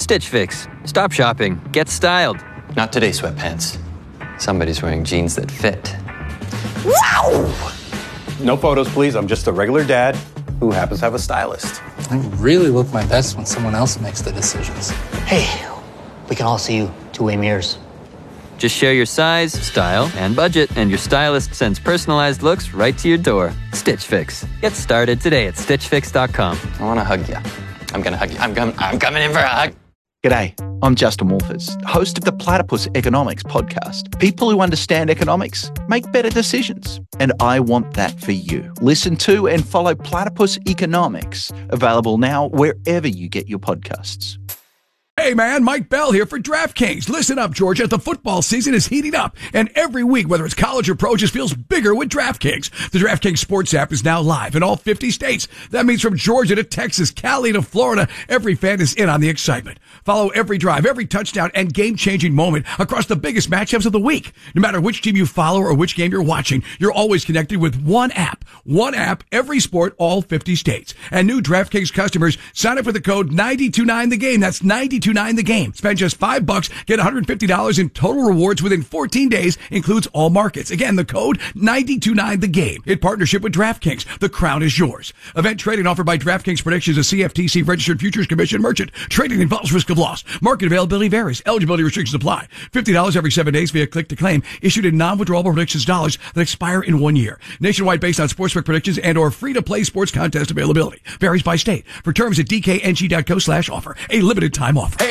Stitch Fix. Stop shopping. Get styled. Not today, sweatpants. Somebody's wearing jeans that fit. Wow! No photos, please. I'm just a regular dad who happens to have a stylist. I really look my best when someone else makes the decisions. Hey, we can all see you two-way mirrors. Just share your size, style, and budget, and your stylist sends personalized looks right to your door. Stitch Fix. Get started today at StitchFix.com. I want to hug you. I'm going to hug you. I'm coming in for a hug. G'day, I'm Justin Wolfers, host of the Platypus Economics podcast. People who understand economics make better decisions, and I want that for you. Listen to and follow Platypus Economics, available now wherever you get your podcasts. Hey man, Mike Bell here for DraftKings. Listen up, Georgia. The football season is heating up, and every week, whether it's college or pro, just feels bigger with DraftKings. The DraftKings Sports app is now live in all 50 states. That means from Georgia to Texas, Cali to Florida, every fan is in on the excitement. Follow every drive, every touchdown, and game-changing moment across the biggest matchups of the week. No matter which team you follow or which game you're watching, you're always connected with one app. One app, every sport, all 50 states. And new DraftKings customers, sign up with the code 929THEGAME. That's 929 the game. Spend just $5, get $150 in total rewards within 14 days, includes all markets. Again, the code 929 the game. In partnership with DraftKings, the crown is yours. Event trading offered by DraftKings Predictions, a CFTC registered futures commission merchant. Trading involves risk of loss. Market availability varies. Eligibility restrictions apply. $50 every 7 days via click to claim. Issued in non-withdrawable predictions dollars that expire in 1 year. Nationwide based on sportsbook predictions and or free-to-play sports contest availability. Varies by state. For terms at dkng.co/offer. A limited time offer.